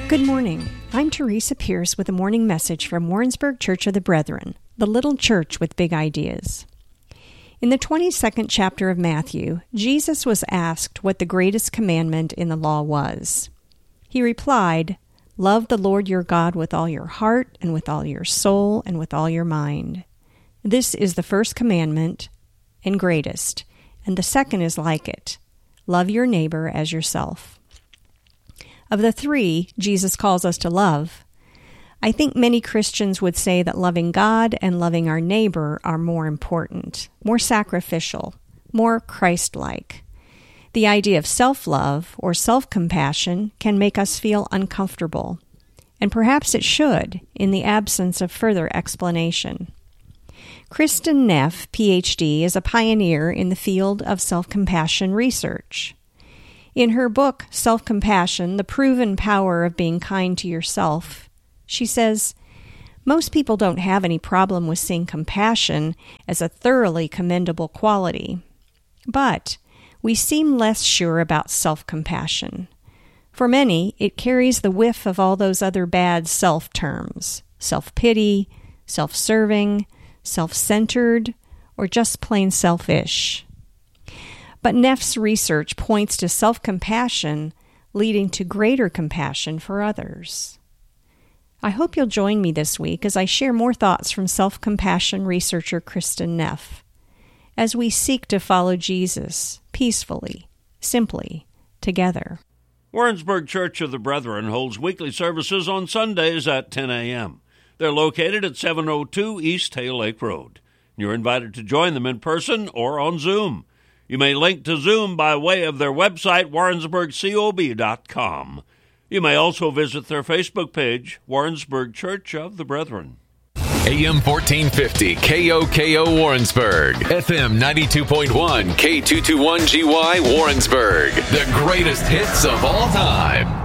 Good morning. I'm Teresa Pierce with a morning message from Warrensburg Church of the Brethren, the little church with big ideas. In the 22nd chapter of Matthew, Jesus was asked what the greatest commandment in the law was. He replied, "Love the Lord your God with all your heart and with all your soul and with all your mind. This is the first commandment and greatest, and the second is like it. Love your neighbor as yourself." Of the three Jesus calls us to love, I think many Christians would say that loving God and loving our neighbor are more important, more sacrificial, more Christ-like. The idea of self-love or self-compassion can make us feel uncomfortable, and perhaps it should in the absence of further explanation. Kristin Neff, Ph.D., is a pioneer in the field of self-compassion research. In her book, Self-Compassion, The Proven Power of Being Kind to Yourself, she says, most people don't have any problem with seeing compassion as a thoroughly commendable quality. But we seem less sure about self-compassion. For many, it carries the whiff of all those other bad self terms: self-pity, self-serving, self-centered, or just plain selfish. But Neff's research points to self-compassion leading to greater compassion for others. I hope you'll join me this week as I share more thoughts from self-compassion researcher Kristin Neff, as we seek to follow Jesus peacefully, simply, together. Warrensburg Church of the Brethren holds weekly services on Sundays at 10 a.m. They're located at 702 East Hale Lake Road. You're invited to join them in person or on Zoom. You may link to Zoom by way of their website, warrensburgcob.com. You may also visit their Facebook page, Warrensburg Church of the Brethren. AM 1450, KOKO Warrensburg. FM 92.1, K221GY Warrensburg. The greatest hits of all time.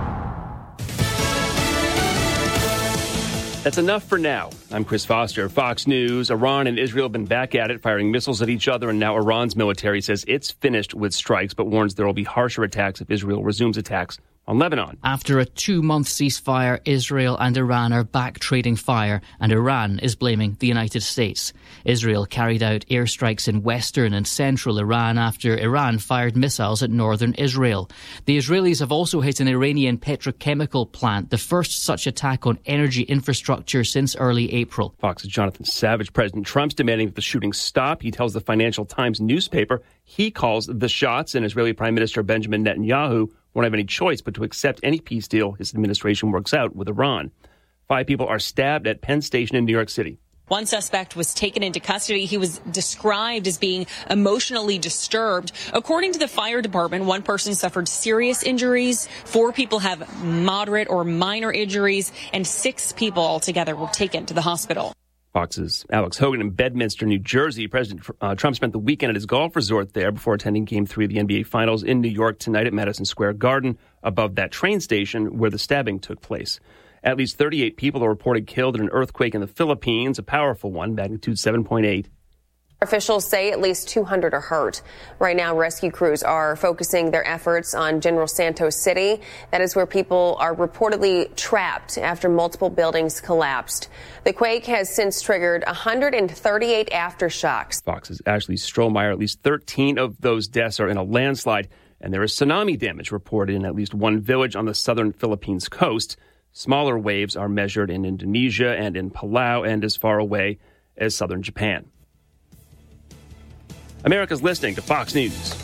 That's enough for now. I'm Chris Foster, Fox News. Iran and Israel have been back at it, firing missiles at each other, and now Iran's military says it's finished with strikes, but warns there will be harsher attacks if Israel resumes attacks on Lebanon. After a 2-month ceasefire, Israel and Iran are back trading fire, and Iran is blaming the United States. Israel carried out airstrikes in western and central Iran after Iran fired missiles at northern Israel. The Israelis have also hit an Iranian petrochemical plant, the first such attack on energy infrastructure since early April. Fox's Jonathan Savage. President Trump's demanding that the shooting stop. He tells the Financial Times newspaper he calls the shots, and Israeli Prime Minister Benjamin Netanyahu won't have any choice but to accept any peace deal his administration works out with Iran. 5 people are stabbed at Penn Station in New York City. One suspect was taken into custody. He was described as being emotionally disturbed. According to the fire department, one person suffered serious injuries, 4 people have moderate or minor injuries, and 6 people altogether were taken to the hospital. Fox's Alex Hogan in Bedminster, New Jersey. President Trump spent the weekend at his golf resort there before attending Game 3 of the NBA Finals in New York tonight at Madison Square Garden, above that train station where the stabbing took place. At least 38 people are reported killed in an earthquake in the Philippines, a powerful one, magnitude 7.8. Officials say at least 200 are hurt. Right now, rescue crews are focusing their efforts on General Santos City. That is where people are reportedly trapped after multiple buildings collapsed. The quake has since triggered 138 aftershocks. Fox's Ashley Strohmeyer. At least 13 of those deaths are in a landslide, and there is tsunami damage reported in at least one village on the southern Philippines coast. Smaller waves are measured in Indonesia and in Palau and as far away as southern Japan. America's listening to Fox News.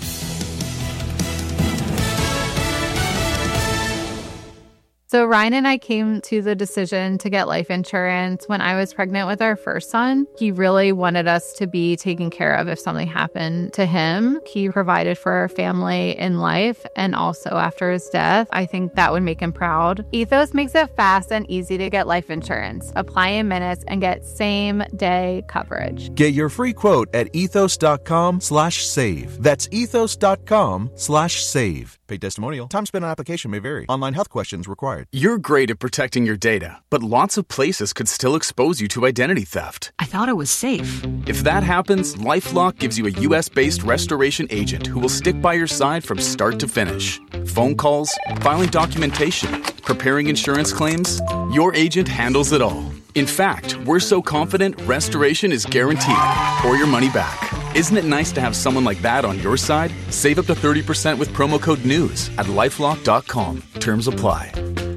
So Ryan and I came to the decision to get life insurance when I was pregnant with our first son. He really wanted us to be taken care of if something happened to him. He provided for our family in life and also after his death. I think that would make him proud. Ethos makes it fast and easy to get life insurance. Apply in minutes and get same-day coverage. Get your free quote at ethos.com/save. That's ethos.com/save. Paid testimonial. Time spent on application may vary. Online health questions required. You're great at protecting your data, but lots of places could still expose you to identity theft. I thought it was safe. If that happens, LifeLock gives you a U.S.-based restoration agent who will stick by your side from start to finish. Phone calls, filing documentation, preparing insurance claims, your agent handles it all. In fact, we're so confident restoration is guaranteed or your money back. Isn't it nice to have someone like that on your side? Save up to 30% with promo code NEWS at LifeLock.com. Terms apply.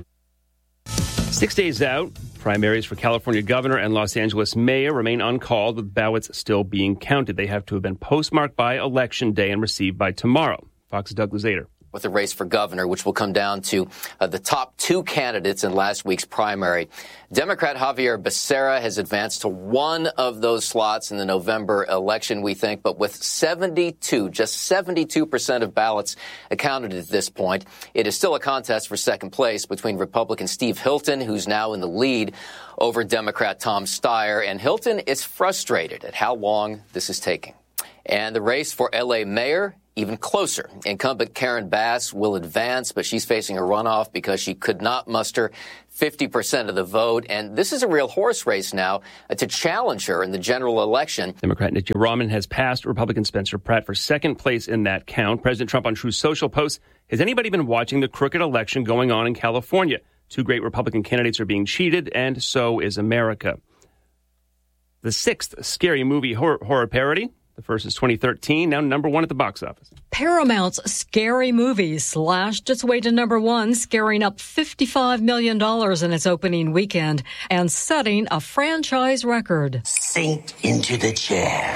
6 days out, primaries for California governor and Los Angeles mayor remain uncalled, with ballots still being counted. They have to have been postmarked by Election Day and received by tomorrow. Fox's Doug Luzader. With the race for governor, which will come down to the top two candidates in last week's primary. Democrat Javier Becerra has advanced to one of those slots in the November election, we think, but with just 72% of ballots accounted at this point. It is still a contest for second place between Republican Steve Hilton, who's now in the lead, over Democrat Tom Steyer. And Hilton is frustrated at how long this is taking. And the race for L.A. mayor, even closer. Incumbent Karen Bass will advance, but she's facing a runoff because she could not muster 50% of the vote. And this is a real horse race now to challenge her in the general election. Democrat Nikki Rahman has passed Republican Spencer Pratt for second place in that count. President Trump on Truth Social posts, has anybody been watching the crooked election going on in California? Two great Republican candidates are being cheated, and so is America. The sixth Scary Movie horror parody. The first is 2013, now number one at the box office. Paramount's Scary Movie slashed its way to number one, scaring up $55 million in its opening weekend and setting a franchise record. Sink into the chair.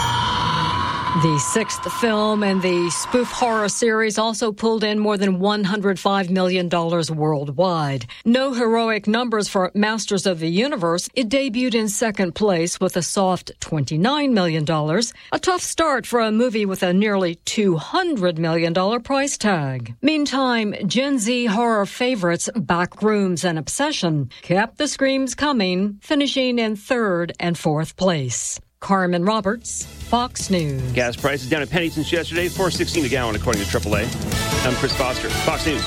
The sixth film in the spoof horror series also pulled in more than $105 million worldwide. No heroic numbers for Masters of the Universe. It debuted in second place with a soft $29 million. A tough start for a movie with a nearly $200 million price tag. Meantime, Gen Z horror favorites Backrooms and Obsession kept the screams coming, finishing in third and fourth place. Carmen Roberts, Fox News. Gas prices down a penny since yesterday, $4.16 a gallon, according to AAA. I'm Chris Foster, Fox News.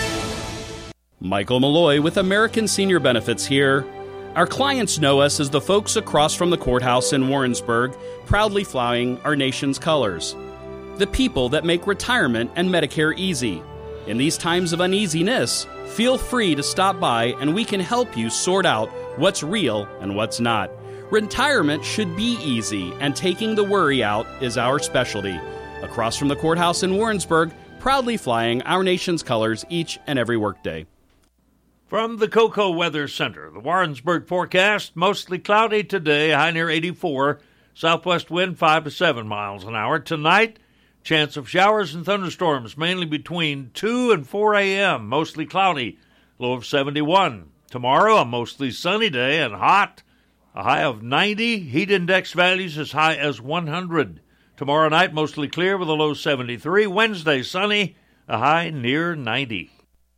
Michael Malloy with American Senior Benefits here. Our clients know us as the folks across from the courthouse in Warrensburg, proudly flying our nation's colors. The people that make retirement and Medicare easy. In these times of uneasiness, feel free to stop by and we can help you sort out what's real and what's not. Retirement should be easy, and taking the worry out is our specialty. Across from the courthouse in Warrensburg, proudly flying our nation's colors each and every workday. From the Cocoa Weather Center, the Warrensburg forecast, mostly cloudy today, high near 84, southwest wind 5 to 7 miles an hour. Tonight, chance of showers and thunderstorms, mainly between 2 and 4 a.m., mostly cloudy, low of 71. Tomorrow, a mostly sunny day and hot. A high of 90, heat index values as high as 100. Tomorrow night, mostly clear with a low 73. Wednesday, sunny, a high near 90.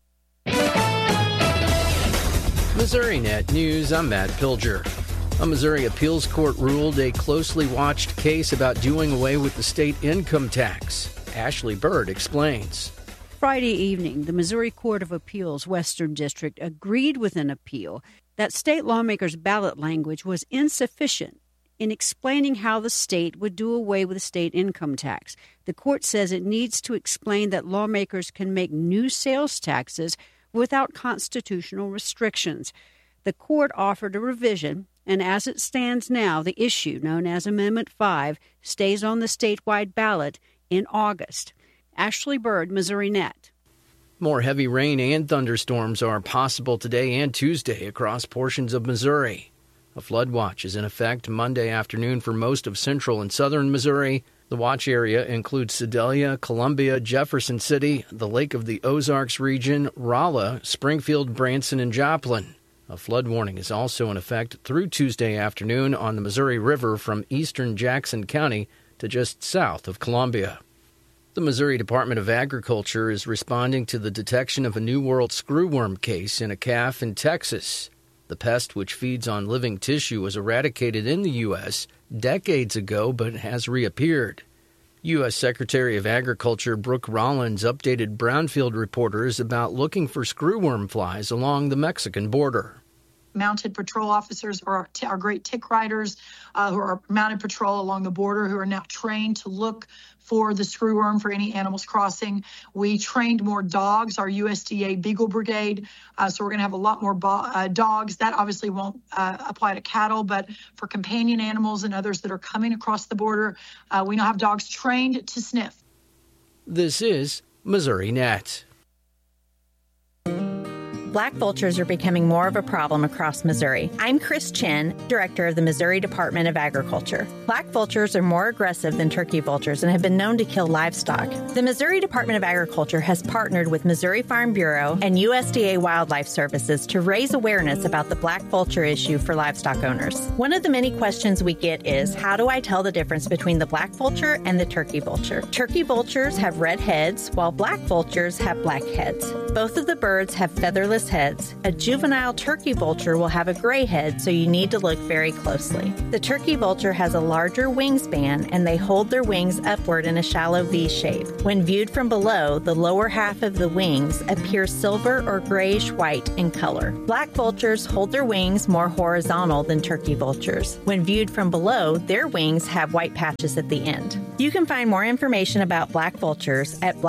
Missouri Net News, I'm Matt Pilger. A Missouri appeals court ruled a closely watched case about doing away with the state income tax. Ashley Bird explains. Friday evening, the Missouri Court of Appeals Western District agreed with an appeal that state lawmakers' ballot language was insufficient in explaining how the state would do away with the state income tax. The court says it needs to explain that lawmakers can make new sales taxes without constitutional restrictions. The court offered a revision, and as it stands now, the issue, known as Amendment 5, stays on the statewide ballot in August. Ashley Bird, Missouri Net. More heavy rain and thunderstorms are possible today and Tuesday across portions of Missouri. A flood watch is in effect Monday afternoon for most of central and southern Missouri. The watch area includes Sedalia, Columbia, Jefferson City, the Lake of the Ozarks region, Rolla, Springfield, Branson, and Joplin. A flood warning is also in effect through Tuesday afternoon on the Missouri River from eastern Jackson County to just south of Columbia. The Missouri Department of Agriculture is responding to the detection of a New World screwworm case in a calf in Texas. The pest, which feeds on living tissue, was eradicated in the U.S. decades ago but has reappeared. U.S. Secretary of Agriculture Brooke Rollins updated Brownfield reporters about looking for screwworm flies along the Mexican border. mounted patrol officers or our great tick riders who are mounted patrol along the border who are now trained to look for the screwworm for any animals crossing. We trained more dogs, our USDA Beagle Brigade. So we're going to have a lot more dogs. That obviously won't apply to cattle, but for companion animals and others that are coming across the border, we now have dogs trained to sniff. This is Missouri Net. Black vultures are becoming more of a problem across Missouri. I'm Chris Chen, director of the Missouri Department of Agriculture. Black vultures are more aggressive than turkey vultures and have been known to kill livestock. The Missouri Department of Agriculture has partnered with Missouri Farm Bureau and USDA Wildlife Services to raise awareness about the black vulture issue for livestock owners. One of the many questions we get is, how do I tell the difference between the black vulture and the turkey vulture? Turkey vultures have red heads, while black vultures have black heads. Both of the birds have featherless heads. A juvenile turkey vulture will have a gray head, so you need to look very closely. The turkey vulture has a larger wingspan, and they hold their wings upward in a shallow V shape. When viewed from below, the lower half of the wings appears silver or grayish-white in color. Black vultures hold their wings more horizontal than turkey vultures. When viewed from below, their wings have white patches at the end. You can find more information about black vultures at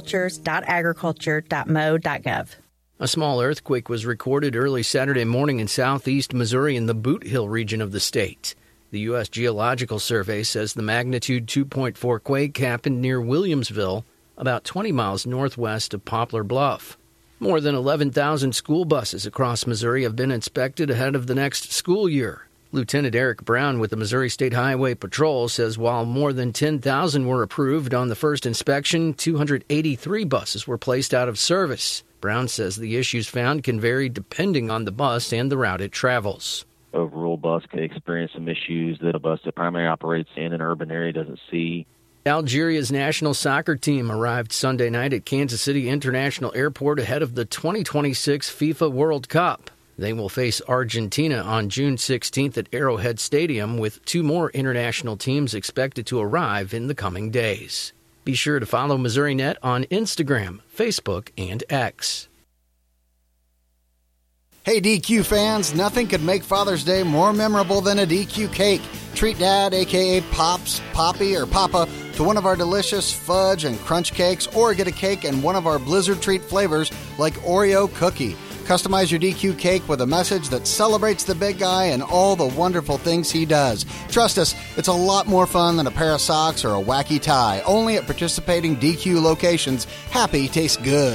blackvultures.agriculture.mo.gov. A small earthquake was recorded early Saturday morning in southeast Missouri in the Boot Hill region of the state. The U.S. Geological Survey says the magnitude 2.4 quake happened near Williamsville, about 20 miles northwest of Poplar Bluff. More than 11,000 school buses across Missouri have been inspected ahead of the next school year. Lieutenant Eric Brown with the Missouri State Highway Patrol says while more than 10,000 were approved on the first inspection, 283 buses were placed out of service. Brown says the issues found can vary depending on the bus and the route it travels. Overall bus could experience some issues that a bus that primarily operates in an urban area doesn't see. Algeria's national soccer team arrived Sunday night at Kansas City International Airport ahead of the 2026 FIFA World Cup. They will face Argentina on June 16th at Arrowhead Stadium, with 2 more international teams expected to arrive in the coming days. Be sure to follow Missouri Net on Instagram, Facebook, and X. Hey DQ fans, nothing could make Father's Day more memorable than a DQ cake. Treat Dad, a.k.a. Pops, Poppy, or Papa, to one of our delicious fudge and crunch cakes, or get a cake in one of our Blizzard Treat flavors like Oreo cookie. Customize your DQ cake with a message that celebrates the big guy and all the wonderful things he does. Trust us, it's a lot more fun than a pair of socks or a wacky tie. Only at participating DQ locations. Happy tastes good.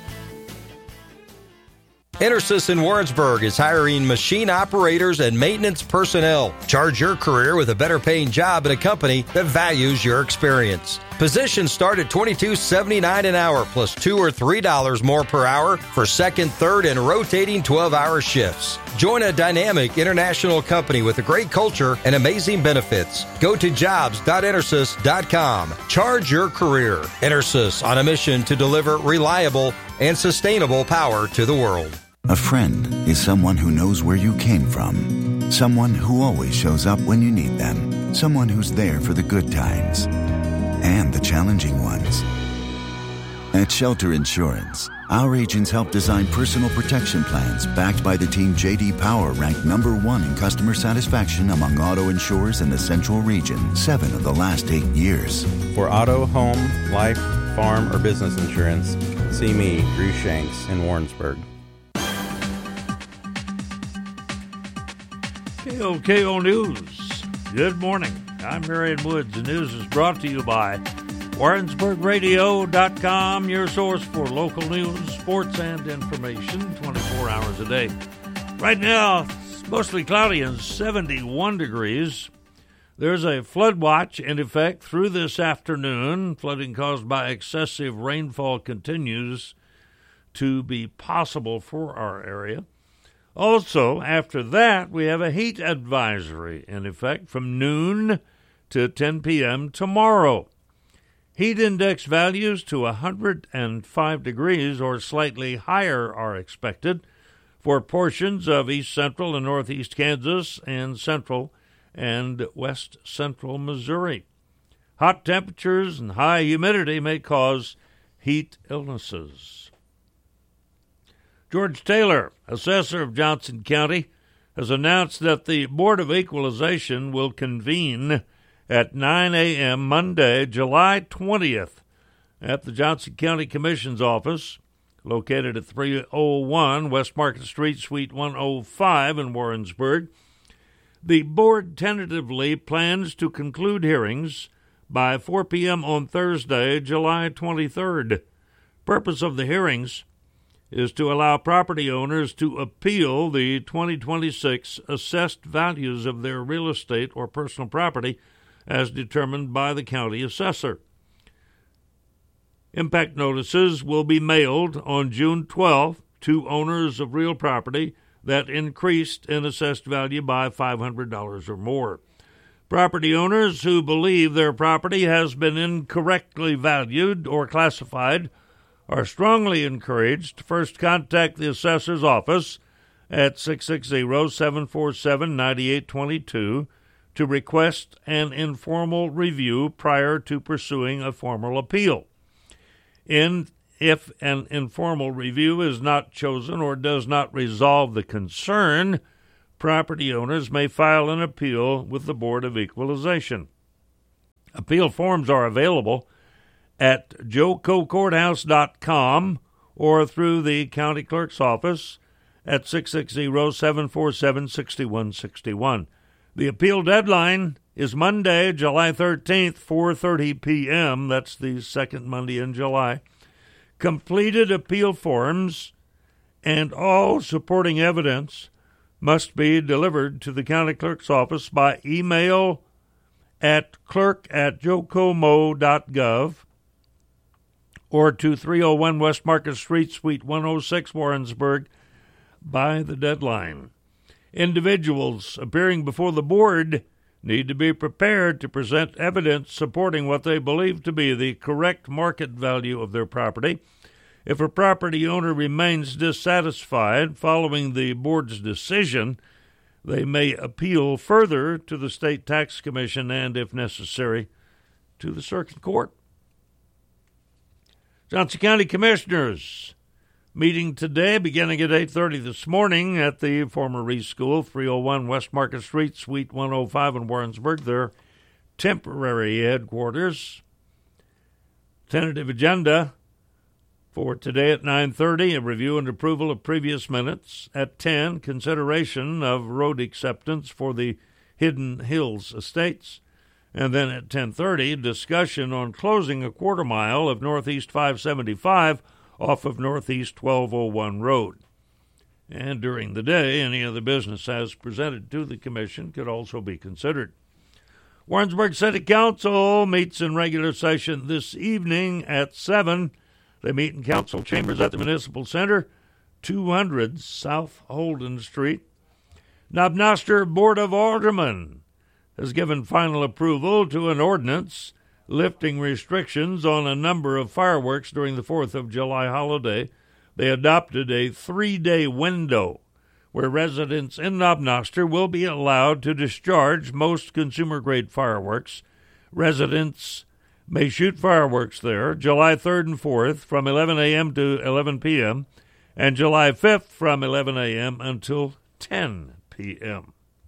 EnerSys in Warrensburg is hiring machine operators and maintenance personnel. Charge your career with a better paying job at a company that values your experience. Positions start at $22.79 an hour plus $2 or $3 more per hour for second, third, and rotating 12-hour shifts. Join a dynamic international company with a great culture and amazing benefits. Go to jobs.enersys.com. Charge your career. EnerSys, on a mission to deliver reliable and sustainable power to the world. A friend is someone who knows where you came from. Someone who always shows up when you need them. Someone who's there for the good times and the challenging ones. At Shelter Insurance, our agents help design personal protection plans backed by the team J.D. Power ranked #1 in customer satisfaction among auto insurers in the Central Region 7 of the last 8 years. For auto, home, life, farm, or business insurance, see me, Drew Shanks, in Warrensburg. KOKO News. Good morning. I'm Marion Woods. The news is brought to you by WarrensburgRadio.com, your source for local news, sports, and information 24 hours a day. Right now, it's mostly cloudy and 71 degrees. There's a flood watch in effect through this afternoon. Flooding caused by excessive rainfall continues to be possible for our area. Also, after that, we have a heat advisory in effect from noon to 10 p.m. tomorrow. Heat index values to 105 degrees or slightly higher are expected for portions of east central and northeast Kansas and central and west central Missouri. Hot temperatures and high humidity may cause heat illnesses. George Taylor, assessor of Johnson County, has announced that the Board of Equalization will convene at 9 a.m. Monday, July 20th, at the Johnson County Commission's office, located at 301 West Market Street, Suite 105 in Warrensburg. The board tentatively plans to conclude hearings by 4 p.m. on Thursday, July 23rd. Purpose of the hearings is to allow property owners to appeal the 2026 assessed values of their real estate or personal property as determined by the county assessor. Impact notices will be mailed on June 12th to owners of real property that increased in assessed value by $500 or more. Property owners who believe their property has been incorrectly valued or classified are strongly encouraged to first contact the assessor's office at 660-747-9822 to request an informal review prior to pursuing a formal appeal. If an informal review is not chosen or does not resolve the concern, property owners may file an appeal with the Board of Equalization. Appeal forms are available at jococourthouse.com or through the county clerk's office at 660-747-6161. The appeal deadline is Monday, July 13th, 4:30 p.m. That's the second Monday in July. Completed appeal forms and all supporting evidence must be delivered to the county clerk's office by email at clerk@jocomo.gov or to 301 West Market Street, Suite 106, Warrensburg, by the deadline. Individuals appearing before the board need to be prepared to present evidence supporting what they believe to be the correct market value of their property. If a property owner remains dissatisfied following the board's decision, they may appeal further to the State Tax Commission and, if necessary, to the Circuit Court. Johnson County Commissioners meeting today beginning at 8:30 this morning at the former Reese School, 301 West Market Street, Suite 105 in Warrensburg, their temporary headquarters. Tentative agenda for today at 9:30, a review and approval of previous minutes. At 10, consideration of road acceptance for the Hidden Hills Estates. And then at 10:30, discussion on closing a quarter mile of Northeast 575 off of Northeast 1201 Road. And during the day, any other business as presented to the Commission could also be considered. Warrensburg City Council meets in regular session this evening at 7. They meet in council chambers at the Municipal Center, 200 South Holden Street. Knob-Noster Board of Aldermen has given final approval to an ordinance lifting restrictions on a number of fireworks during the 4th of July holiday. They adopted a 3-day window where residents in Knob-Noster will be allowed to discharge most consumer-grade fireworks. Residents may shoot fireworks there July 3rd and 4th from 11 a.m. to 11 p.m. and July 5th from 11 a.m. until 10 p.m.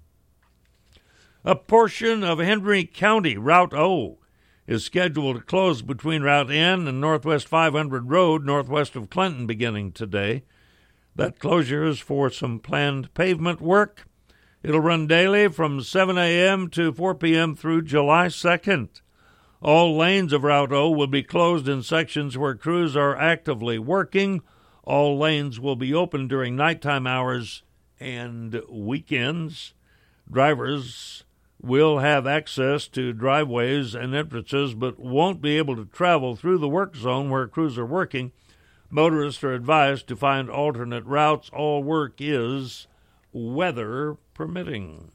A portion of Henry County Route O is scheduled to close between Route N and Northwest 500 Road, northwest of Clinton, beginning today. That closure is for some planned pavement work. It'll run daily from 7 a.m. to 4 p.m. through July 2nd. All lanes of Route O will be closed in sections where crews are actively working. All lanes will be open during nighttime hours and weekends. Drivers will have access to driveways and entrances but won't be able to travel through the work zone where crews are working. Motorists are advised to find alternate routes. All work is weather permitting.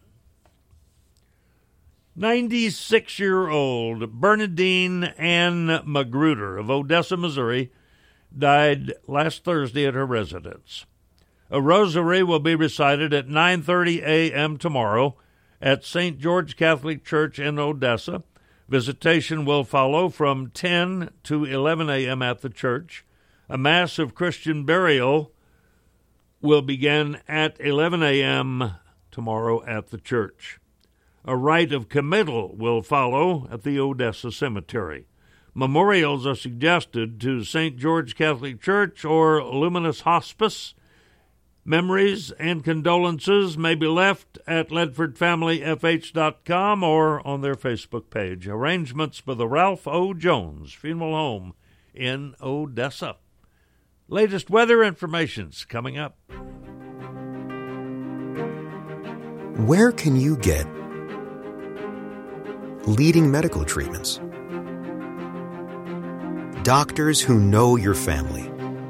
96-year-old Bernadine Ann Magruder of Odessa, Missouri, died last Thursday at her residence. A rosary will be recited at 9:30 a.m. tomorrow at St. George Catholic Church in Odessa. Visitation will follow from 10 to 11 a.m. at the church. A Mass of Christian burial will begin at 11 a.m. tomorrow at the church. A rite of committal will follow at the Odessa Cemetery. Memorials are suggested to St. George Catholic Church or Luminous Hospice. Memories and condolences may be left at ledfordfamilyfh.com or on their Facebook page. Arrangements for the Ralph O. Jones Funeral Home in Odessa. Latest weather information's coming up. Where can you get leading medical treatments? Doctors who know your family.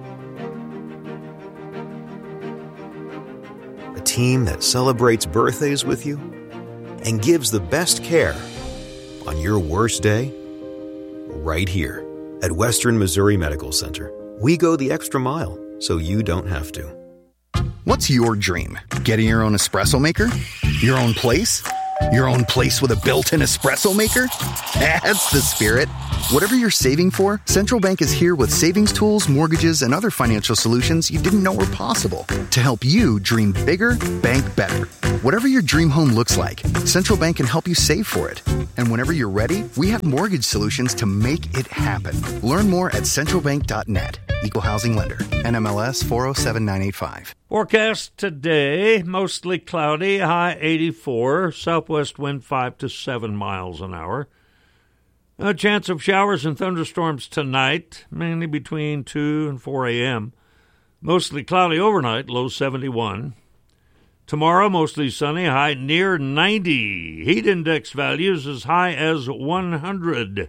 A team that celebrates birthdays with you and gives the best care on your worst day. Right here at Western Missouri Medical Center. We go the extra mile so you don't have to. What's your dream? Getting your own espresso maker? Your own place? Your own place with a built-in espresso maker? That's the spirit. Whatever you're saving for, Central Bank is here with savings tools, mortgages, and other financial solutions you didn't know were possible to help you dream bigger, bank better. Whatever your dream home looks like, Central Bank can help you save for it. And whenever you're ready, we have mortgage solutions to make it happen. Learn more at centralbank.net. Equal housing lender. NMLS 407985. Forecast today, mostly cloudy, high 84, southwest wind 5 to 7 miles an hour. A chance of showers and thunderstorms tonight, mainly between 2 and 4 a.m. Mostly cloudy overnight, low 71. Tomorrow, mostly sunny, high near 90. Heat index values as high as 100.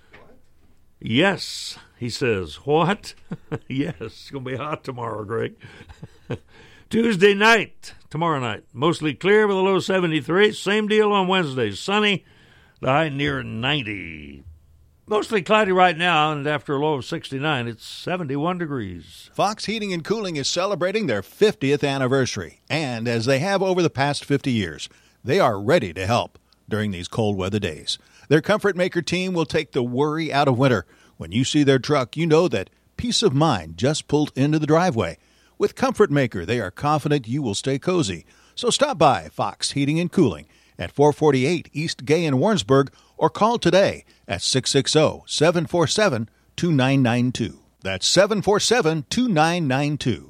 Yes, he says. What? Yes, it's going to be hot tomorrow, Greg. Tuesday night, tomorrow night, mostly clear with a low 73. Same deal on Wednesday, sunny, the high near 90. Mostly cloudy right now, and after a low of 69, it's 71 degrees. Fox Heating and Cooling is celebrating their 50th anniversary, and as they have over the past 50 years, they are ready to help during these cold weather days. Their Comfort Maker team will take the worry out of winter. When you see their truck, you know that peace of mind just pulled into the driveway. With Comfort Maker, they are confident you will stay cozy. So stop by Fox Heating and Cooling at 448 East Gay in Warrensburg or call today at 660-747-2992. That's 747-2992.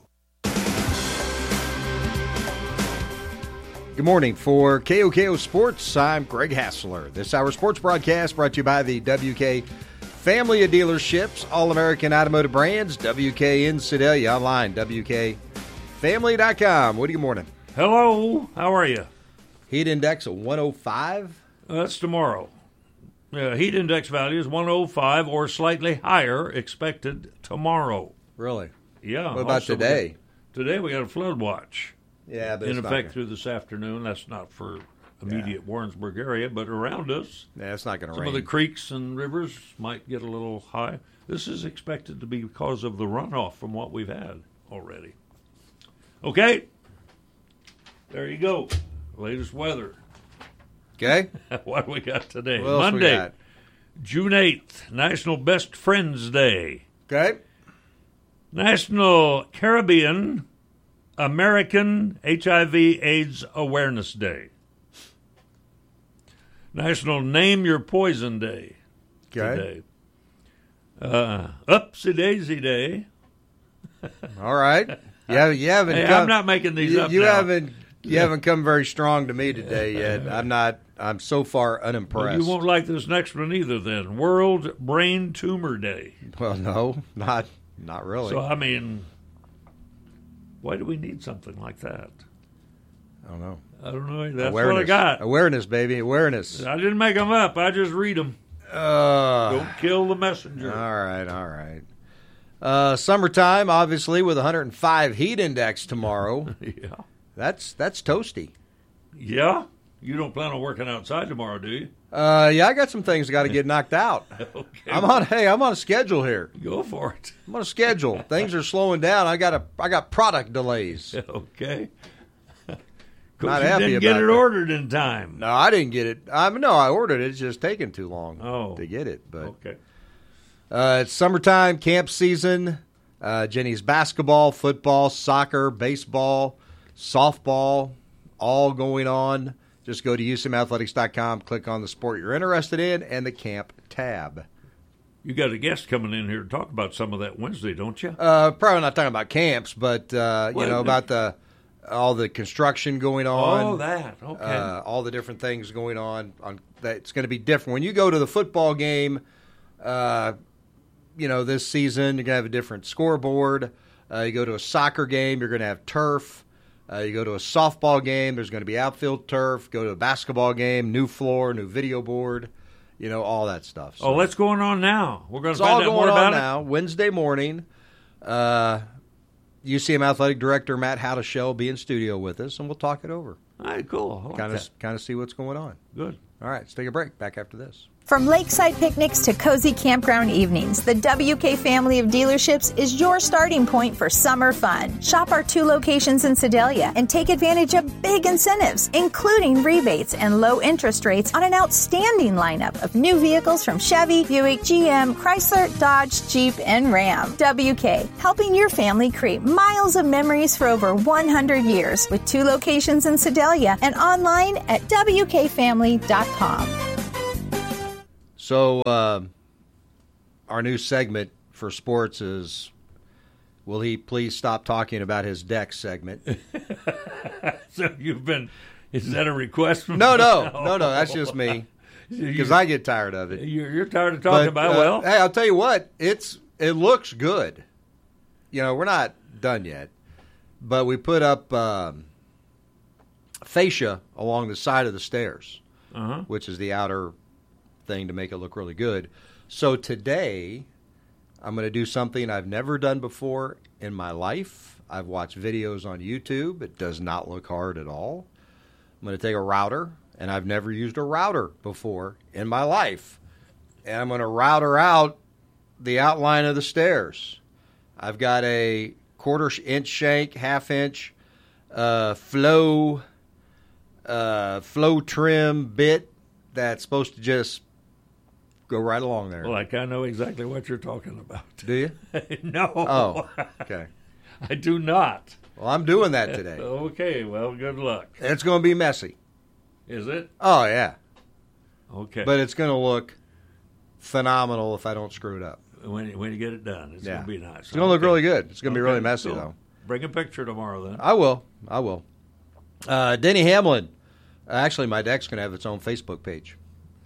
Good morning. For KOKO Sports, I'm Greg Hassler. This hour sports broadcast brought to you by the WK family of dealerships, All-American Automotive Brands, WK in Sedalia, online, WKFamily.com. Woody, good morning. Hello. How are you? Heat index of 105? That's tomorrow. Heat index value is 105 or slightly higher expected tomorrow. Really? Yeah. What about today? Today we got a flood watch. Yeah, but in effect through this afternoon. That's not for immediate Warrensburg area, but around us. Yeah, it's not going to rain. Some of the creeks and rivers might get a little high. This is expected to be because of the runoff from what we've had already. Okay. There you go. Latest weather. Okay. What do we got today? What else Monday, we got? June 8th, National Best Friends Day. Okay. National Caribbean American HIV/AIDS Awareness Day. National Name Your Poison Day. Okay. Today. Upsy Daisy Day. All right. You haven't hey, come, I'm not making these up you now. You haven't come very strong to me today yet. I'm so far unimpressed. Well, you won't like this next one either then. World Brain Tumor Day. Well, no, not really. So, I mean, why do we need something like that? I don't know. That's awareness. what I got. Awareness, baby. Awareness. I didn't make them up. I just read them. Don't kill the messenger. All right. Summertime, obviously, with 105 heat index tomorrow. Yeah. That's toasty. Yeah? You don't plan on working outside tomorrow, do you? Yeah, I got some things got to get knocked out. Okay. I'm on a schedule here. Go for it. I'm on a schedule. Things are slowing down. I got product delays. Okay. Not you happy didn't about get it that. ordered in time. No, I didn't get it. I ordered it. It's just taking too long to get it. But okay. It's summertime, camp season. Jenny's basketball, football, soccer, baseball, softball, all going on. Just go to UCMathletics.com, click on the sport you're interested in, and the camp tab. You got a guest coming in here to talk about some of that Wednesday, don't you? Probably not talking about camps, but about all the construction going on. Oh, that. Okay. All the different things going on. It's going to be different. When you go to the football game, this season, you're going to have a different scoreboard. You go to a soccer game, you're going to have turf. You go to a softball game, there's going to be outfield turf. Go to a basketball game, new floor, new video board. All that stuff. So what's going on now? We're going to find out more about it now. Wednesday morning, UCM Athletic Director Matt Howdeshell will be in studio with us, and we'll talk it over. All right, cool. Kind of see what's going on. Good. All right, let's take a break. Back after this. From lakeside picnics to cozy campground evenings, the WK family of dealerships is your starting point for summer fun. Shop our 2 locations in Sedalia and take advantage of big incentives, including rebates and low interest rates on an outstanding lineup of new vehicles from Chevy, Buick, GM, Chrysler, Dodge, Jeep, and Ram. WK, helping your family create miles of memories for over 100 years with 2 locations in Sedalia and online at WKFamily.com. So our new segment for sports is, will he please stop talking about his deck segment? So is that a request from No, that's just me. Because I get tired of it. You're tired of talking about it? Hey, I'll tell you what, it looks good. We're not done yet. But we put up fascia along the side of the stairs, which is the outer thing to make it look really good. So today, I'm going to do something I've never done before in my life. I've watched videos on YouTube. It does not look hard at all. I'm going to take a router, and I've never used a router before in my life. And I'm going to router out the outline of the stairs. I've got a 1/4 inch shank, 1/2 inch flow trim bit that's supposed to just go right along there. Well, I kind of know exactly what you're talking about. Do you? No. Oh, okay. I do not. Well, I'm doing that today. Okay, well, good luck. It's going to be messy. Is it? Oh, yeah. Okay. But it's going to look phenomenal if I don't screw it up. When you get it done, it's going to be nice. It's going to look really good. It's going to be really messy, though. Bring a picture tomorrow, then. I will. Denny Hamlin. Actually, my deck's going to have its own Facebook page.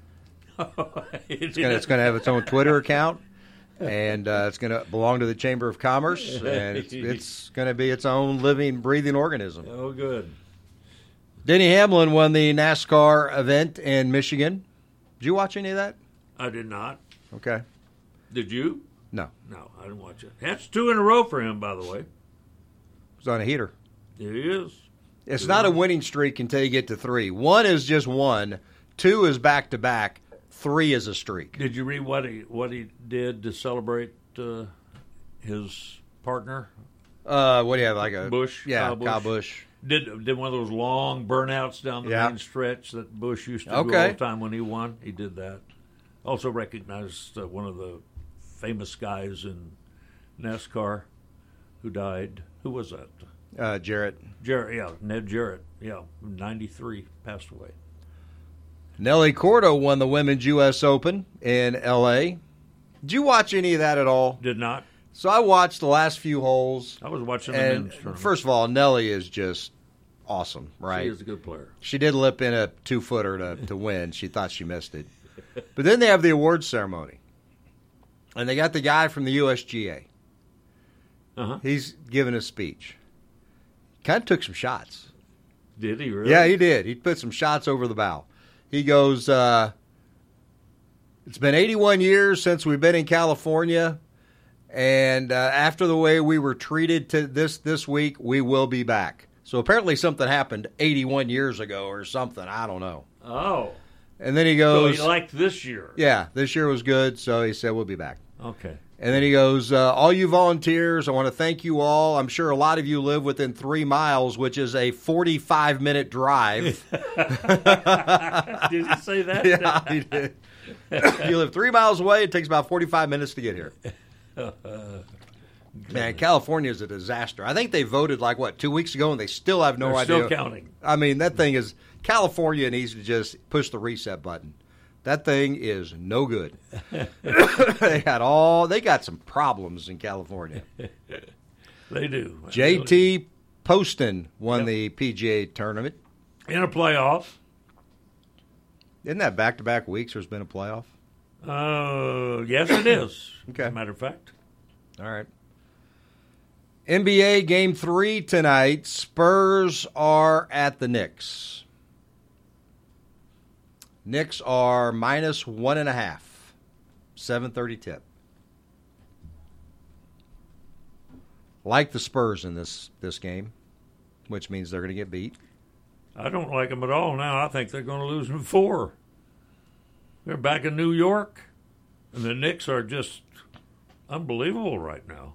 It's going to have its own Twitter account, and it's going to belong to the Chamber of Commerce, and it's going to be its own living, breathing organism. Oh, good. Denny Hamlin won the NASCAR event in Michigan. Did you watch any of that? I did not. Okay. Did you? No. No, I didn't watch it. That's 2 in a row for him, by the way. He's on a heater. It is. It's not a winning streak until you get to 3. 1 is just 1. 2 is back-to-back. 3 is a streak. Did you read what he did to celebrate his partner? What do you have, like a Busch? Yeah, Kyle Busch. Did one of those long burnouts down the main stretch that Busch used to do all the time when he won. He did that. Also recognized one of the famous guys in NASCAR who died. Who was that? Jarrett. Ned Jarrett. 93, passed away. Nelly Cordo won the Women's U.S. Open in L.A. Did you watch any of that at all? Did not. So I watched the last few holes. I was watching the men's tournament. First of all, Nelly is just awesome, right? She is a good player. She did lip in a 2-footer to win. She thought she missed it. But then they have the awards ceremony. And they got the guy from the USGA. He's giving a speech. Kind of took some shots. Did he really? Yeah, he did. He put some shots over the bow. He goes, it's been 81 years since we've been in California, and after the way we were treated to this week, we will be back. So apparently something happened 81 years ago or something. I don't know. Oh. And then he goes... So he liked this year. Yeah, this year was good, so he said we'll be back. Okay. And then he goes, all you volunteers, I want to thank you all. I'm sure a lot of you live within 3 miles, which is a 45-minute drive. Did he say that? Yeah, he did. You live 3 miles away, it takes about 45 minutes to get here. Man, California is a disaster. I think they voted 2 weeks ago, and they still have no idea. They're still counting. I mean, that thing is – California needs to just push the reset button. That thing is no good. They got some problems in California. They do. JT Poston won the PGA tournament. In a playoff. Isn't that back-to-back weeks there's been a playoff? Yes, it is. Okay. As a matter of fact. All right. NBA Game 3 tonight. Spurs are at the Knicks. Knicks are minus 1.5. 7:30 tip. Like the Spurs in this game, which means they're going to get beat. I don't like them at all now. I think they're going to lose in 4. They're back in New York, and the Knicks are just unbelievable right now.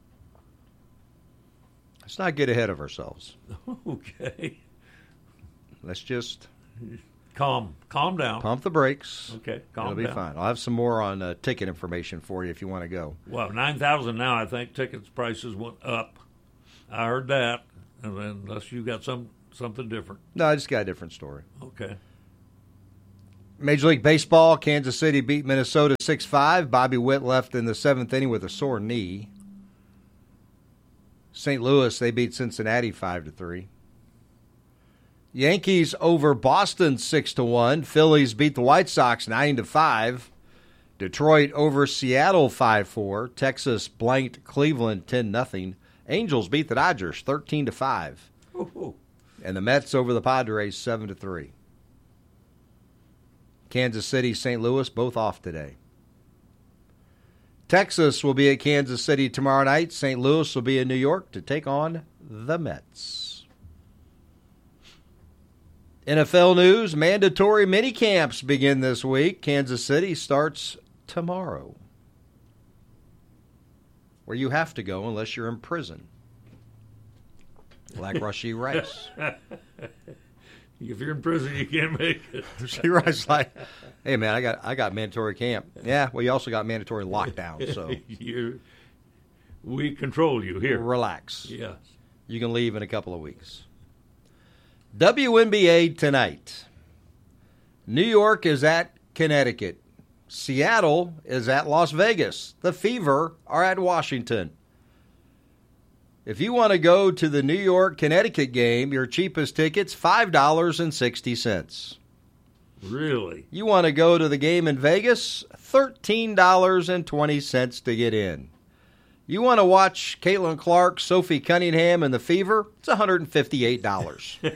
Let's not get ahead of ourselves. Okay. Let's just calm down. Pump the brakes. Okay, calm down. It'll be fine. I'll have some more on ticket information for you if you want to go. Well, 9,000 now. I think tickets prices went up. I heard that, and then unless you got something different. No, I just got a different story. Okay. Major League Baseball, Kansas City beat Minnesota 6-5. Bobby Witt left in the 7th inning with a sore knee. St. Louis, they beat Cincinnati 5-3. Yankees over Boston 6-1. Phillies beat the White Sox 9-5. Detroit over Seattle 5-4. Texas blanked Cleveland 10-0. Angels beat the Dodgers 13-5. Ooh. And the Mets over the Padres 7-3. Kansas City, St. Louis, both off today. Texas will be at Kansas City tomorrow night. St. Louis will be in New York to take on the Mets. NFL news, mandatory mini camps begin this week. Kansas City starts tomorrow. Where you have to go unless you're in prison. Like Rashee Rice. If you're in prison, you can't make it. Rashee Rice like, hey, man, I got mandatory camp. Yeah, well, you also got mandatory lockdown. So we control you here. Relax. Yes. You can leave in a couple of weeks. WNBA tonight. New York is at Connecticut. Seattle is at Las Vegas. The Fever are at Washington. If you want to go to the New York-Connecticut game, your cheapest ticket's $5.60. Really? You want to go to the game in Vegas? $13.20 to get in. You want to watch Caitlin Clark, Sophie Cunningham, and the Fever? It's $158.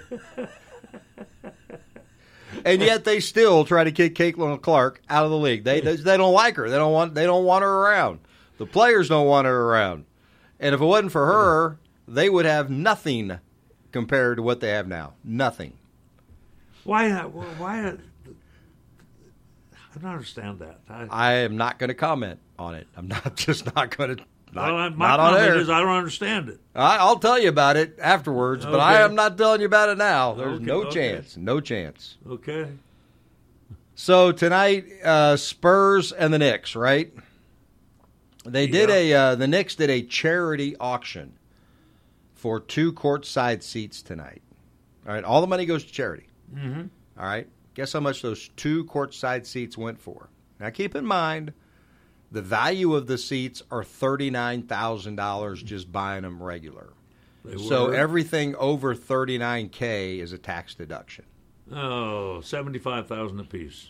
And yet they still try to kick Caitlin Clark out of the league. They don't like her. They don't want her around. The players don't want her around. And if it wasn't for her, they would have nothing compared to what they have now. Nothing. Why? I don't understand that. I am not going to comment on it. I'm just not going to. My not on comment air. is I don't understand it. I'll tell you about it afterwards, but I am not telling you about it now. There's no Okay. chance. No chance. Okay. So tonight, Spurs and the Knicks, right? They did the Knicks did a charity auction for 2 courtside seats tonight. All right, all the money goes to charity. Mm-hmm. All right, guess how much those 2 courtside seats went for? Now keep in mind, the value of the seats are $39,000 just buying them regular. So everything over $39K is a tax deduction. Oh, $75,000 apiece.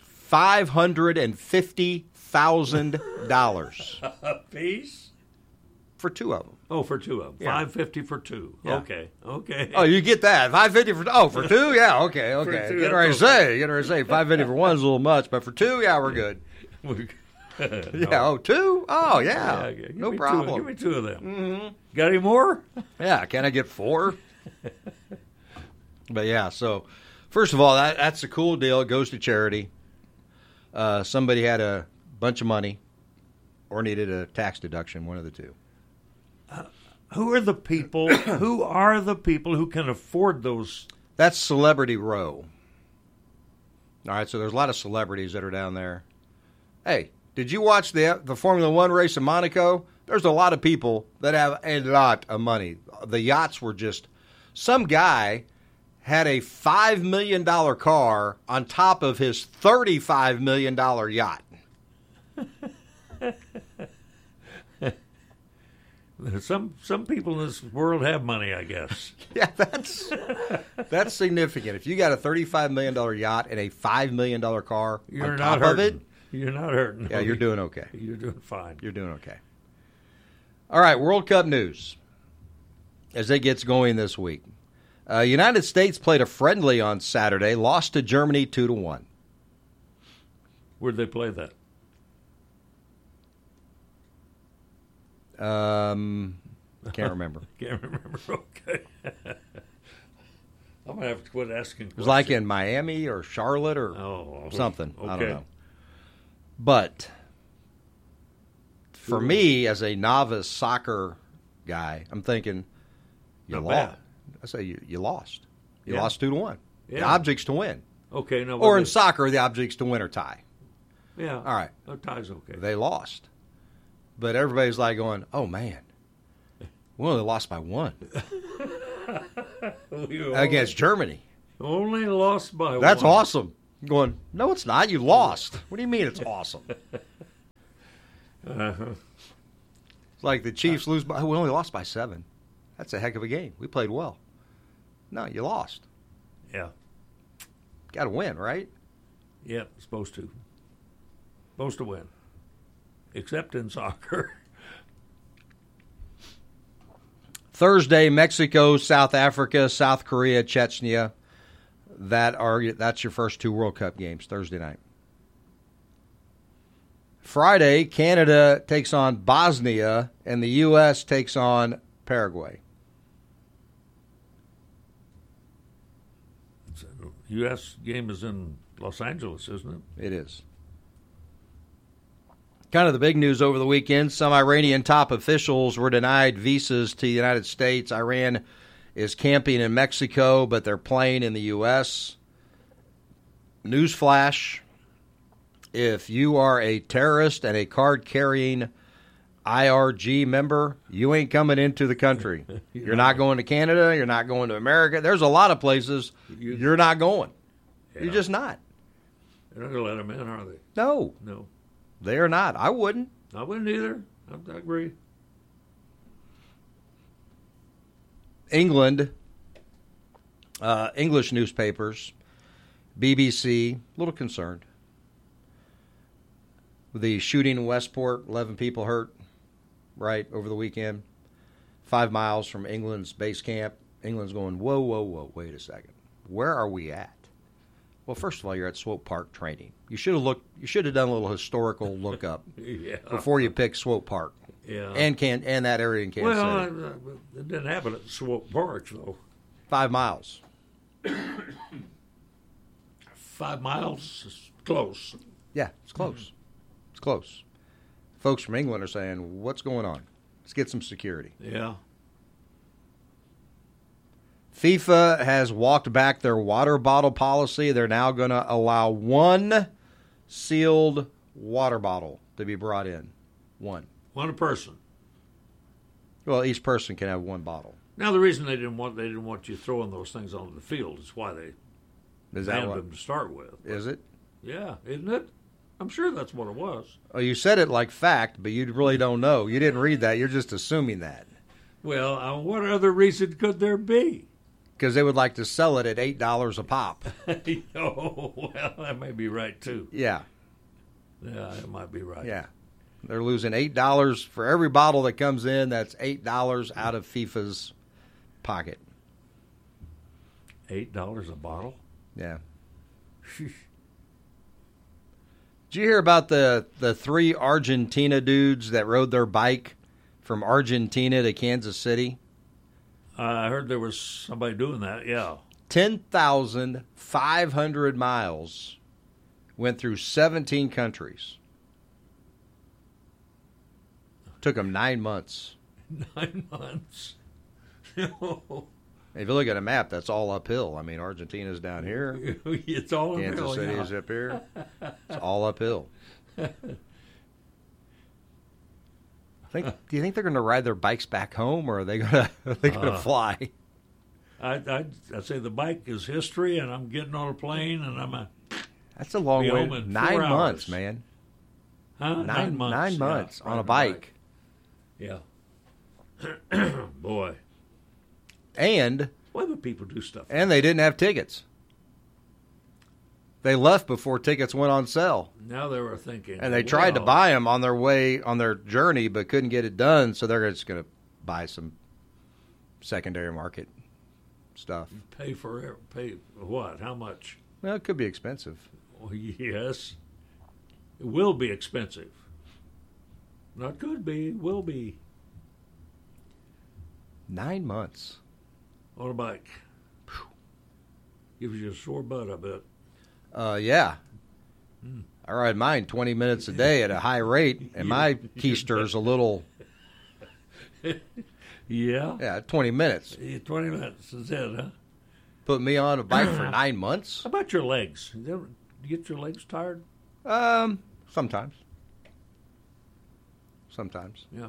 $550,000 a piece for 2 of them. Oh, for 2 of them. Yeah. $550 for 2. Yeah. Okay. Oh, you get that $550 for 2? Yeah, okay. For 2, Get ready to say $550 for 1 is a little much, but for 2, yeah, we're good. Yeah, 2? Oh, yeah. No problem. Give me 2 of them. Mm-hmm. Got any more? Yeah, can I get 4? But yeah, so first of all, that's a cool deal. It goes to charity. Somebody had a bunch of money or needed a tax deduction, one of the two. Who are the people? Who are the people who can afford those? That's Celebrity Row. All right, so there's a lot of celebrities that are down there. Hey, did you watch the Formula One race in Monaco? There's a lot of people that have a lot of money. The yachts were just, some guy had a $5 million car on top of his $35 million yacht. Some people in this world have money, I guess. Yeah, that's significant. If you got a $35 million yacht and a $5 million car You're on not top of hurting. it, You're not hurting. yeah, you're doing okay. You're doing fine. You're doing okay. All right, World Cup news as it gets going this week. United States played a friendly on Saturday, lost to Germany 2-1. Where'd they play that? Can't remember. Can't remember. Okay. I'm gonna have to quit asking. It was like in Miami or Charlotte or something. Okay. I don't know. But for me, as a novice soccer guy, I'm thinking you Not lost. bad. I say you lost. You Yeah. lost 2-1. The Yeah. object's to win. Okay. No. Or in soccer, the object's to win or tie. Yeah. All right. No, tie's okay. They lost. But everybody's like going, oh, man, we only lost by 1 against Germany. Only lost by That's 1. awesome. I'm going, no, it's not. You lost. What do you mean it's awesome? Uh-huh. It's like the Chiefs lose by, we only lost by 7. That's a heck of a game. We played well. No, you lost. Yeah. Got to win, right? Yeah. Supposed to. Supposed to win. Except in soccer. Thursday, Mexico, South Africa, South Korea, Chechnya. That's your first 2 World Cup games, Thursday night. Friday, Canada takes on Bosnia, and the U.S. takes on Paraguay. U.S. game is in Los Angeles, isn't it? It is. Kind of the big news over the weekend, some Iranian top officials were denied visas to the United States. Iran is camping in Mexico, but they're playing in the U.S. Newsflash, if you are a terrorist and a card-carrying IRG member, you ain't coming into the country. You're not going to Canada. You're not going to America. There's a lot of places you're not going. Yeah. You're just not. They're not going to let them in, are they? No. No. They are not. I wouldn't. I wouldn't either. I agree. England, English newspapers, BBC, a little concerned. With the shooting in Westport, 11 people hurt, right, over the weekend. 5 miles from England's base camp. England's going, whoa, whoa, whoa, wait a second. Where are we at? Well, first of all, you're at Swope Park training. You should have done a little historical lookup before you picked Swope Park. Yeah. And that area in Kansas City. Well, it didn't happen at Swope Park, though. 5 miles. 5 miles is close. Yeah, it's close. It's close. Folks from England are saying, what's going on? Let's get some security. Yeah. FIFA has walked back their water bottle policy. They're now going to allow 1 sealed water bottle to be brought in. 1. One a person. Well, each person can have 1 bottle. Now, the reason they didn't want you throwing those things onto the field is why they banned them to start with. Is it? Yeah, isn't it? I'm sure that's what it was. Oh, you said it like fact, but you really don't know. You didn't read that. You're just assuming that. Well, what other reason could there be? Because they would like to sell it at $8 a pop. Oh, well, that may be right, too. Yeah. Yeah, it might be right. Yeah. They're losing $8 for every bottle that comes in. That's $8 out of FIFA's pocket. $8 a bottle? Yeah. Did you hear about the 3 Argentina dudes that rode their bike from Argentina to Kansas City? I heard there was somebody doing that, yeah. 10,500 miles, went through 17 countries. Took them 9 months. 9 months? If you look at a map, that's all uphill. I mean, Argentina's down here. It's all uphill, Kansas City is up here. It's all uphill. Do you think they're going to ride their bikes back home, or are they going to fly? I say the bike is history, and I'm getting on a plane, and That's a long way. 9 months, man. Huh? 9 months. 9 months on a bike. Yeah. Boy. And why would people do stuff? And they didn't have tickets. They left before tickets went on sale. Now they were thinking. And they tried to buy them on their journey, but couldn't get it done, so they're just going to buy some secondary market stuff. Pay what? How much? Well, it could be expensive. Well, yes. It will be expensive. Not could be, will be. 9 months. On a bike. Gives you a sore butt, I bet. Yeah. I ride mine 20 minutes a day at a high rate, and my keister's a little... Yeah? Yeah, 20 minutes. 20 minutes is it, huh? Put me on a bike for 9 months? How about your legs? Do you get your legs tired? Sometimes. Yeah.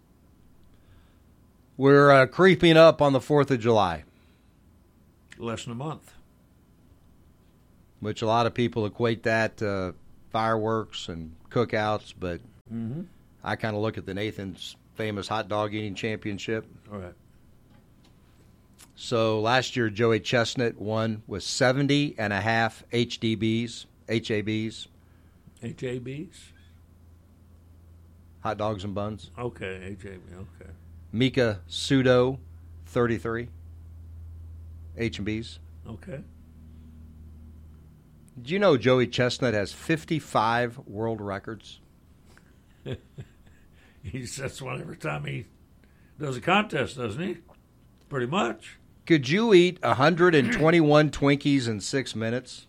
We're creeping up on the 4th of July. Less than a month. Which a lot of people equate that to fireworks and cookouts, but I kind of look at the Nathan's famous hot dog eating championship. All right. So last year, Joey Chestnut won with 70.5 HABs. HABs? Hot dogs and buns. Okay, HAB, okay. Mika Sudo, 33 H&Bs. Okay. Did you know Joey Chestnut has 55 world records? He sets one every time he does a contest, doesn't he? Pretty much. Could you eat 121 Twinkies in 6 minutes?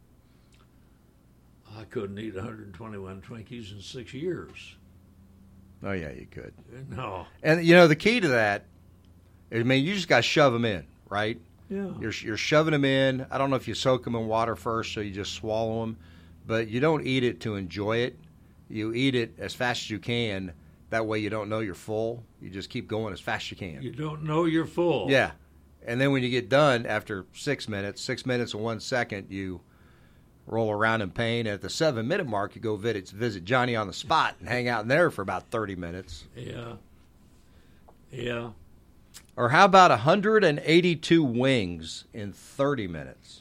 I couldn't eat 121 Twinkies in 6 years. Oh, yeah, you could. No. And, the key to that, you just got to shove them in, right? Yeah. You're shoving them in. I don't know if you soak them in water first, so you just swallow them. But you don't eat it to enjoy it. You eat it as fast as you can. That way you don't know you're full. You just keep going as fast as you can. You don't know you're full. Yeah. And then when you get done, after 6 minutes, 6 minutes and 1 second, you roll around in pain. And at the 7-minute mark, you go visit Johnny on the spot and hang out in there for about 30 minutes. Yeah. Yeah. Or how about 182 wings in 30 minutes?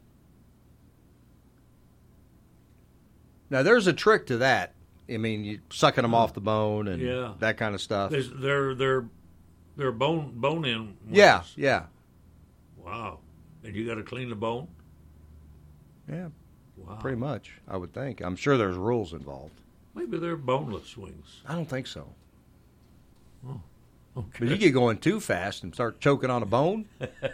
Now, there's a trick to that. I mean, you sucking them off the bone and that kind of stuff. They're bone-in wings. Yeah. Wow. And you got to clean the bone? Yeah. Wow. Pretty much, I would think. I'm sure there's rules involved. Maybe they're boneless wings. I don't think so. Oh. Okay. But you get going too fast and start choking on a bone.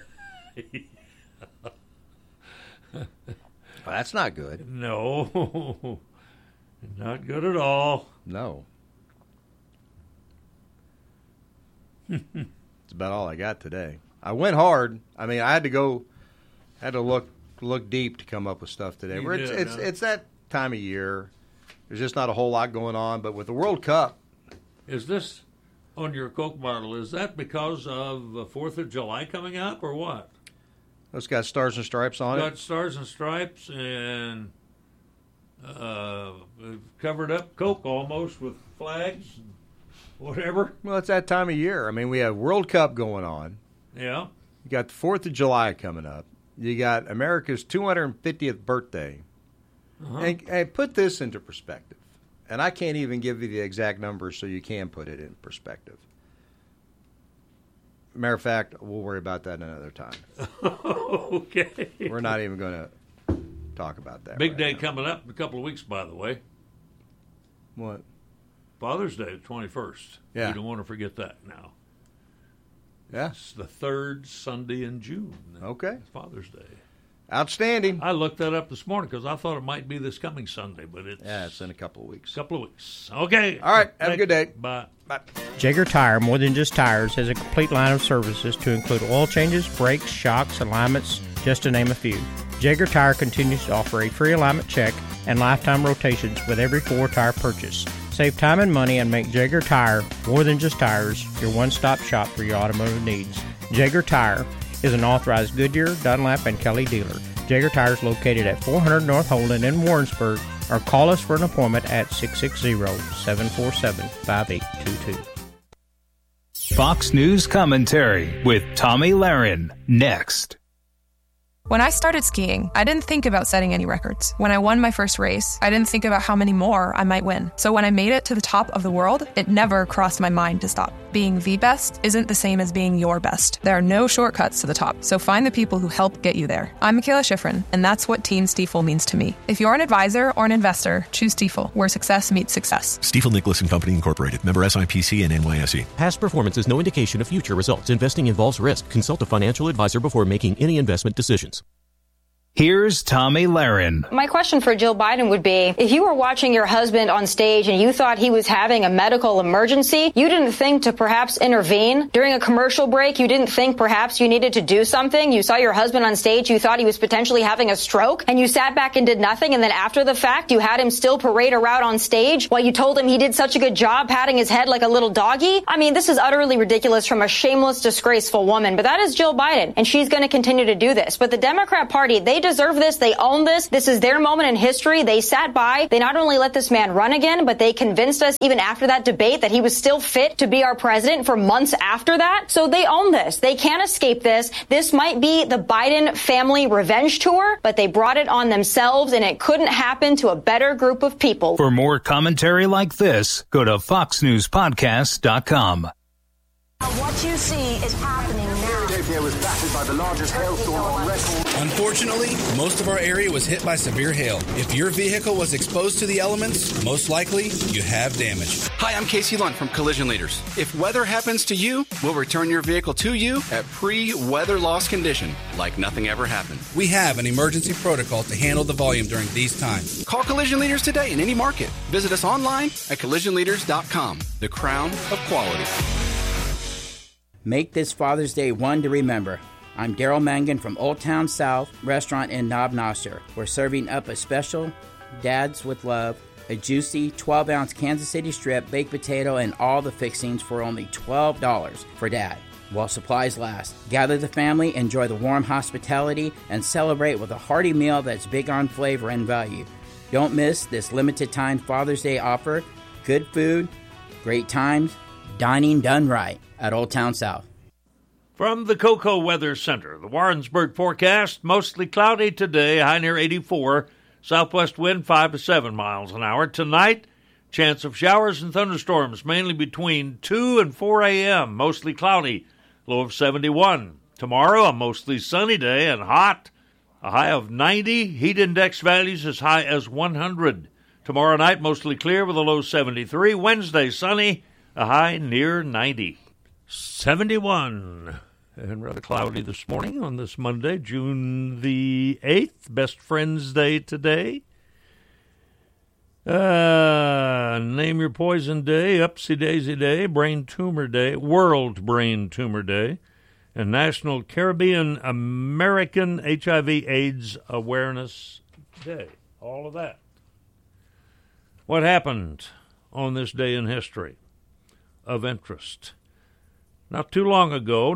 Well, that's not good. No. Not good at all. No. It's about all I got today. I went hard. I mean, I had to look deep to come up with stuff today. It's that time of year. There's just not a whole lot going on. But with the World Cup. Is this on your Coke bottle? Is that because of the 4th of July coming up or what? It's got Stars and Stripes on it. Got Stars and Stripes and covered up Coke almost with flags and whatever. Well, it's that time of year. I mean, we have World Cup going on. Yeah. You got the 4th of July coming up. You got America's 250th birthday. Uh-huh. And put this into perspective. And I can't even give you the exact numbers so you can put it in perspective. Matter of fact, we'll worry about that another time. Okay. We're not even going to talk about that. Big day coming up in a couple of weeks, by the way. What? Father's Day, the 21st. Yeah. You don't want to forget that now. Yeah. It's the 3rd Sunday in June. Okay. Father's Day. Outstanding. I looked that up this morning because I thought it might be this coming Sunday, but it's in a couple of weeks. Okay. All right. Have a good day. Bye. Jaeger Tire, more than just tires, has a complete line of services to include oil changes, brakes, shocks, alignments, just to name a few. Jaeger Tire continues to offer a free alignment check and lifetime rotations with every 4-tire purchase. Save time and money and make Jaeger Tire, more than just tires, your one-stop shop for your automotive needs. Jaeger Tire is an authorized Goodyear, Dunlap, and Kelly dealer. Jaeger Tire is located at 400 North Holden in Warrensburg, or call us for an appointment at 660-747-5822. Fox News Commentary with Tommy Lahren, next. When I started skiing, I didn't think about setting any records. When I won my first race, I didn't think about how many more I might win. So when I made it to the top of the world, it never crossed my mind to stop. Being the best isn't the same as being your best. There are no shortcuts to the top, so find the people who help get you there. I'm Michaela Schifrin, and that's what Team Stiefel means to me. If you're an advisor or an investor, choose Stiefel, where success meets success. Stiefel Nicholas and Company Incorporated. Member SIPC and NYSE. Past performance is no indication of future results. Investing involves risk. Consult a financial advisor before making any investment decisions. Here's Tommy Lahren. My question for Jill Biden would be, if you were watching your husband on stage and you thought he was having a medical emergency, you didn't think to perhaps intervene? During a commercial break, you didn't think perhaps you needed to do something? You saw your husband on stage, you thought he was potentially having a stroke, and you sat back and did nothing, and then after the fact, you had him still parade around on stage while you told him he did such a good job patting his head like a little doggy? I mean, this is utterly ridiculous from a shameless, disgraceful woman, but that is Jill Biden, and she's going to continue to do this. But the Democrat Party, they deserve this. They own this. This is their moment in history. They sat by. They not only let this man run again, but they convinced us even after that debate that he was still fit to be our president for months after that. So they own this. They can't escape this. This might be the Biden family revenge tour, but they brought it on themselves, and it couldn't happen to a better group of people. For more commentary like this, go to foxnewspodcast.com. What you see is happening now. Philadelphia was battered by the largest hailstorm on record. Unfortunately, most of our area was hit by severe hail. If your vehicle was exposed to the elements, most likely you have damage. Hi, I'm Casey Lunt from Collision Leaders. If weather happens to you, we'll return your vehicle to you at pre-weather loss condition, like nothing ever happened. We have an emergency protocol to handle the volume during these times. Call Collision Leaders today in any market. Visit us online at collisionleaders.com, the crown of quality. Make this Father's Day one to remember. I'm Daryl Mangan from Old Town South Restaurant in Knob Nasser. We're serving up a special Dads with Love, a juicy 12-ounce Kansas City strip, baked potato, and all the fixings for only $12 for Dad, while supplies last. Gather the family, enjoy the warm hospitality, and celebrate with a hearty meal that's big on flavor and value. Don't miss this limited-time Father's Day offer. Good food, great times, dining done right at Old Town South. From the Cocoa Weather Center, the Warrensburg forecast, mostly cloudy today, high near 84, southwest wind 5 to 7 miles an hour. Tonight, chance of showers and thunderstorms, mainly between 2 and 4 a.m., mostly cloudy, low of 71. Tomorrow, a mostly sunny day and hot, a high of 90, heat index values as high as 100. Tomorrow night, mostly clear with a low 73. Wednesday, sunny, a high near 90. 71. And rather cloudy this morning on this Monday, June the 8th. Best Friends Day today. Name Your Poison Day, Upsy Daisy Day, Brain Tumor Day, World Brain Tumor Day, and National Caribbean American HIV/AIDS Awareness Day. All of that. What happened on this day in history of interest? Not too long ago,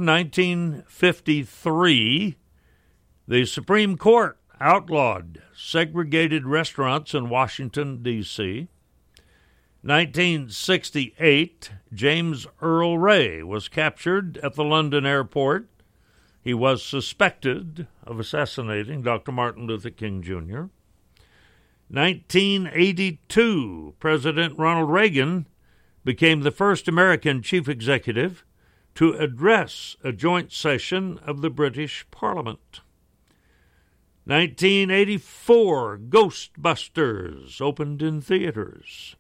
1953, the Supreme Court outlawed segregated restaurants in Washington, D.C. 1968, James Earl Ray was captured at the London airport. He was suspected of assassinating Dr. Martin Luther King, Jr. 1982, President Ronald Reagan became the first American chief executive to address a joint session of the British Parliament. 1984, Ghostbusters opened in theaters.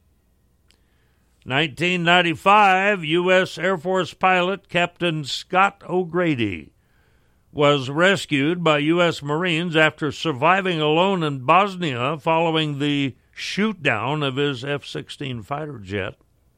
1995, U.S. Air Force pilot Captain Scott O'Grady was rescued by U.S. Marines after surviving alone in Bosnia following the shoot-down of his F-16 fighter jet.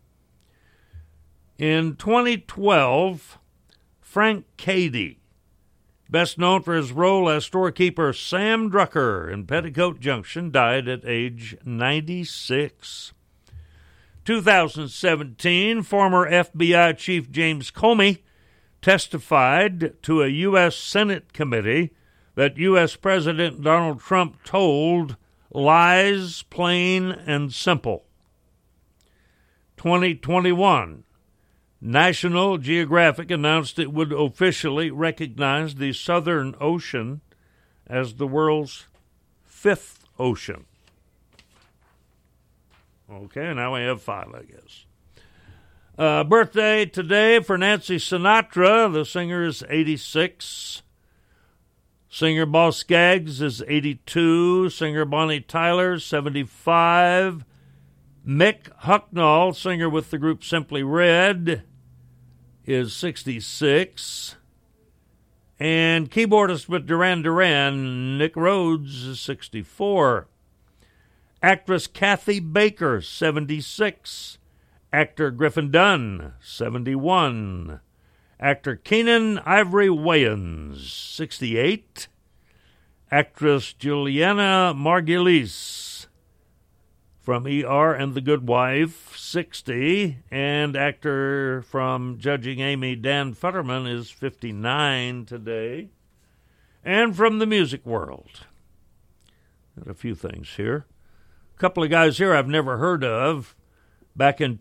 In 2012, Frank Cady, best known for his role as storekeeper Sam Drucker in Petticoat Junction, died at age 96. 2017, former FBI Chief James Comey testified to a U.S. Senate committee that U.S. President Donald Trump told lies plain and simple. 2021, National Geographic announced it would officially recognize the Southern Ocean as the world's fifth ocean. Okay, now we have 5, I guess. Birthday today for Nancy Sinatra. The singer is 86. Singer Boss Skaggs is 82. Singer Bonnie Tyler, 75. Mick Hucknall, singer with the group Simply Red, is 66. And keyboardist with Duran Duran, Nick Rhodes, is 64. Actress Kathy Baker, 76. Actor Griffin Dunn, 71. Actor Keenan Ivory Wayans, 68. Actress Juliana Margulies from ER and The Good Wife, 60. And actor from Judging Amy, Dan Futterman, is 59 today. And from the music world, got a few things here. A couple of guys here I've never heard of. Back in